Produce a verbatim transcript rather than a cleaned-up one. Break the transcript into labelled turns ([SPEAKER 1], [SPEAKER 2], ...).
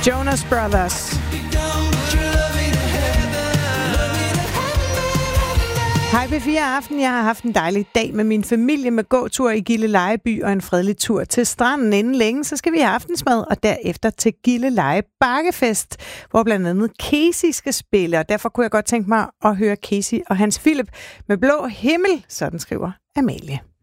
[SPEAKER 1] Jonas Brothers. Hej P fire Aften. Jeg har haft en dejlig dag med min familie med gåtur i Gilleleje og en fredelig tur til stranden. Inden længe, så skal vi have aftensmad, og derefter til Gilleleje Bakkefest, hvor blandt andet Casey skal spille. Og derfor kunne jeg godt tænke mig at høre Casey og Hans Philip med Blå Himmel, sådan skriver Amalie.